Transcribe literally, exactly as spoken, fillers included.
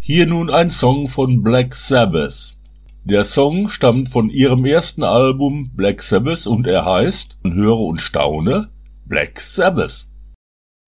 Hier nun ein Song von Black Sabbath. Der Song stammt von ihrem ersten Album Black Sabbath und er heißt, höre und staune, Black Sabbath.